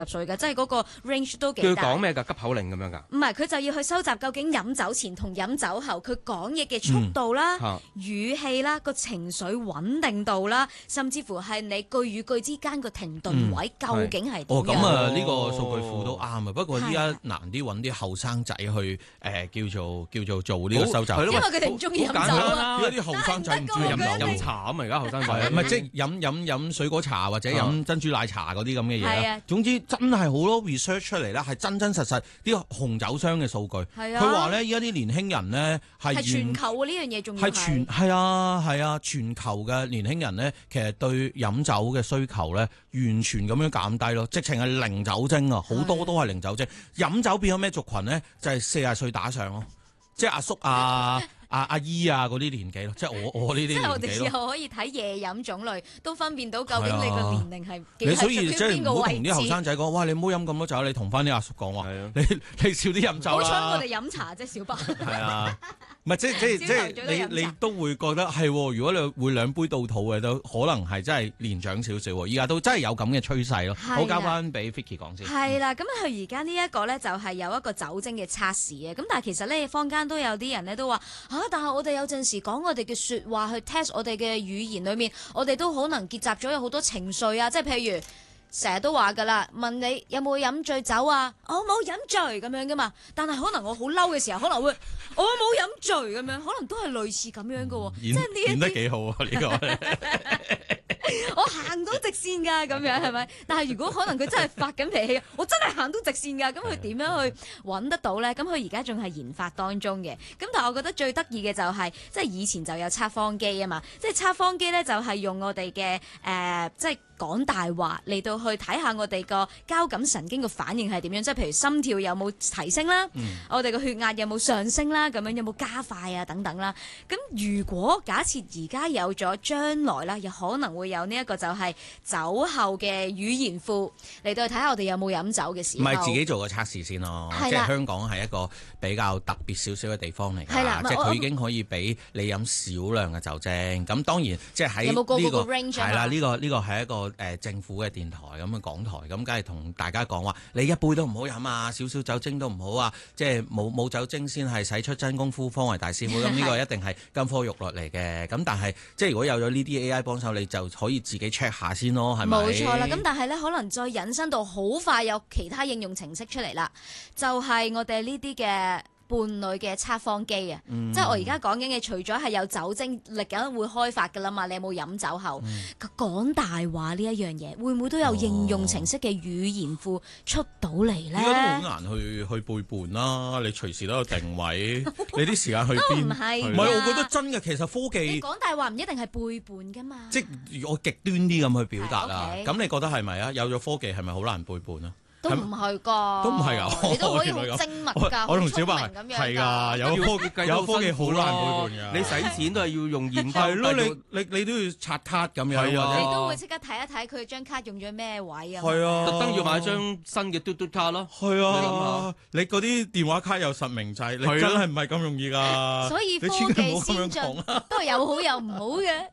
歲嘅，即係嗰個 range 都幾大。 佢講咩㗎？急口令咁樣㗎？ 唔係，佢就要去收集究竟飲酒前同飲酒後佢講嘢嘅速度啦、語氣啦、個情緒穩定度啦，甚至乎係你句與句之間個停頓位究竟係點樣？ 咁啊，呢個數據庫都啱啊。不過依家難啲揾啲後生仔去叫做做呢個收集， 因為佢哋唔中意飲酒啊。 而家啲後生仔唔中意飲茶啊嘛，而家後生仔唔係即係飲水果茶或者飲珍珠奶茶嗰啲咁嘅嘢啦。總之真係好多 research 出嚟咧，係真真實實啲紅酒商嘅數據。佢話咧，依家啲年輕人咧係全球嘅呢樣嘢，仲要係全球嘅年輕人咧，其實對飲酒嘅需求咧，完全咁樣減低咯，直情係零酒精啊，好多都係零酒精。飲酒變咗咩族群咧？就係40歲打上咯，即係阿叔啊。阿姨啊嗰啲年紀咯，即係我呢啲年紀咯。 即係我哋又可以睇夜飲種類，都分辨到究竟你個年齡係幾所以即係唔好同啲後置。 生仔講，哇！你唔好飲咁多酒，你同翻啲阿叔講話，你少啲飲酒啦。 好彩我哋飲茶啫，小白。 係啊，唔係即係你都會覺得係，如果你會兩杯到肚嘅，都可能係真係年長少少。而家都真係有咁嘅趨勢咯。好，交翻俾 Vicky 講先。 係啦，咁佢而家呢一個咧就係有一個酒精嘅測試嘅，咁但係其實咧坊間都有啲人咧都話但係我哋有陣時講我哋嘅説話去 test 我哋嘅語言裏面，我哋都可能結集咗有好多情緒啊，即係譬如成日都話㗎啦，問你有冇飲醉酒啊？我冇飲醉咁樣㗎嘛，但係可能我好嬲嘅時候，可能會我冇飲醉咁樣，可能都係類似咁樣嘅喎，即係呢一啲演得幾好啊呢個。 我行到直線㗎，咁樣係咪？但係如果可能佢真係發緊脾氣，我真係行到直線㗎，咁佢點樣去揾得到呢？咁佢而家仲係研發當中嘅。咁但係我覺得最得意嘅就係，即係以前就有測謊機啊嘛，即係測謊機呢，就係用我哋嘅即係講大話嚟到去睇下我哋個交感神經嘅反應係點樣，即係譬如心跳有冇提升啦，我哋個血壓有冇上升啦，咁樣有冇加快啊等等啦。咁如果假設而家有咗將來啦，有可能會有呢一個就係酒後嘅語言庫嚟到去睇下我哋有冇飲酒嘅時候， 唔係自己做個測試先咯。即係香港係一個比較特別少少嘅地方嚟㗎，即係佢已經可以俾你飲少量嘅酒精。咁當然即係喺呢個係啦，呢個係一個政府嘅電台咁嘅港台，咁梗係同大家講話，你一杯都唔好飲啊，少少酒精都唔好啊，即係冇酒精先係使出真功夫，方為大師傅。咁呢個一定係金科玉律嚟嘅。咁但係即係如果有咗呢啲 AI 幫手，你就可以自己 check 下先咯，係咪？ 冇錯啦。咁但係咧，可能再引申到好快有其他應用程式出嚟啦，就係我哋呢啲嘅伴侶嘅測謊機啊，即係我而家講緊嘅，除咗係有酒精嚟緊會開發㗎啦嘛，你有冇飲酒後講大話呢一樣嘢，會唔會都有應用程式嘅語言庫出到嚟咧？ 而家都好難去背叛啦，你隨時都有定位，你啲時間去邊？ 唔係， 我覺得真嘅，其實科技你講大話唔一定係背叛㗎嘛。 即係我極端啲咁去表達啦。咁你覺得係咪啊？有咗科技係咪好難背叛啊？ 都唔係㗎， 都唔係㗎， 你都可以好精密㗎， 我同小白係㗎，有科技好難背叛㗎。 你使錢都係要用現金， 係咯，你都要刷卡咁樣， 你都會即刻睇一睇佢張卡用咗咩位啊？ 係啊， 特登要買張新嘅嘟嘟卡咯。 係啊，你嗰啲電話卡有實名制，你真係唔係咁容易㗎。 所以科技先進都係有好有唔好嘅。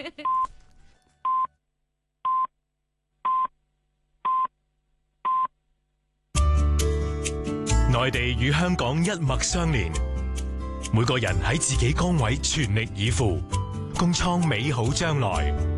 內地與香港一脈相連，每個人喺自己崗位全力以赴，共創美好將來。